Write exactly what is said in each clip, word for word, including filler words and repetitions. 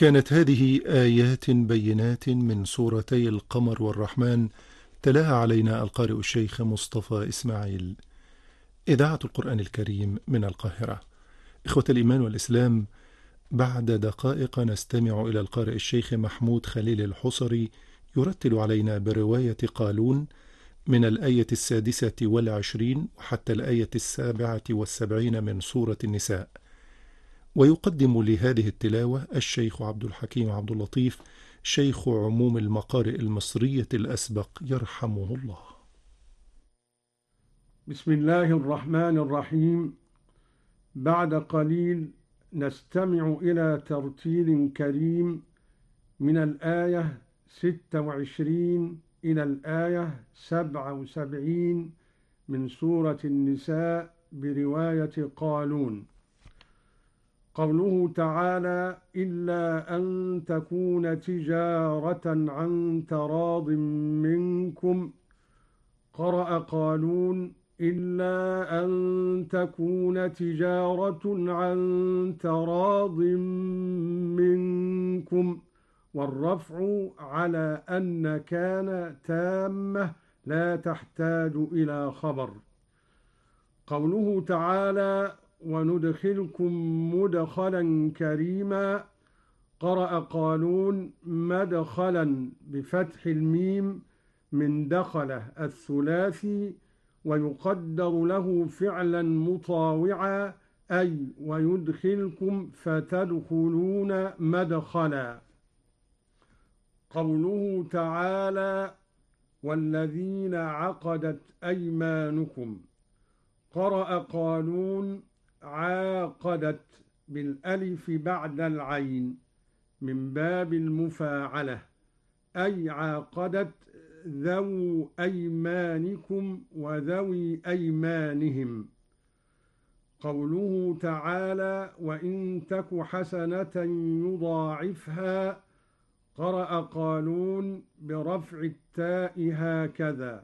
كانت هذه آيات بينات من سورتي القمر والرحمن، تلاها علينا القارئ الشيخ مصطفى إسماعيل. إذاعة القرآن الكريم من القاهرة. إخوة الإيمان والإسلام، بعد دقائق نستمع إلى القارئ الشيخ محمود خليل الحصري يرتل علينا برواية قالون من الآية السادسة والعشرين وحتى الآية السابعة والسبعين من سورة النساء. ويقدم لهذه التلاوة الشيخ عبد الحكيم عبد اللطيف، شيخ عموم المقارئ المصرية الأسبق يرحمه الله. بسم الله الرحمن الرحيم. بعد قليل نستمع إلى ترتيل كريم من الآية ستة وعشرين إلى الآية سبعة وسبعين من سورة النساء برواية قالون. قوله تعالى: إلا أن تكون تجارة عن تراض منكم. قرأ قالون: إلا أن تكون تجارة عن تراض منكم، والرفع على أن كان تامة لا تحتاج إلى خبر. قوله تعالى: وندخلكم مدخلا كريما. قرأ قالون: مدخلا بفتح الميم من دخله الثلاثي، ويقدر له فعلا مطاوعا، أي ويدخلكم فتدخلون مدخلا. قوله تعالى: والذين عقدت أيمانكم. قرأ قالون: عاقدت بالألف بعد العين من باب المفاعلة، أي عاقدت ذو أيمانكم وذوي أيمانهم. قوله تعالى: وإن تك حسنة يضاعفها. قرأ قالون برفع التاء هكذا: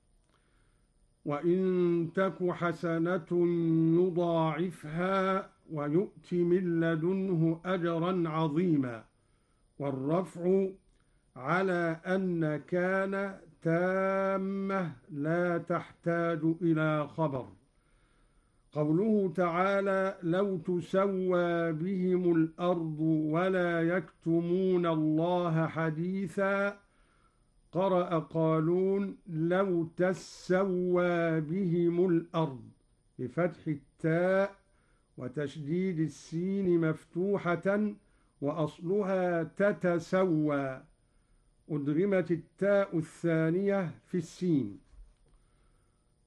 وإن تك حسنة يضاعفها ويؤت من لدنه أجرا عظيما، والرفع على أن كان تامة لا تحتاج إلى خبر. قوله تعالى: لو تسوى بهم الأرض ولا يكتمون الله حديثا. قرأ قالون: لو تسوى بهم الأرض بفتح التاء وتشديد السين مفتوحة، وأصلها تتسوى، أدغمت التاء الثانية في السين.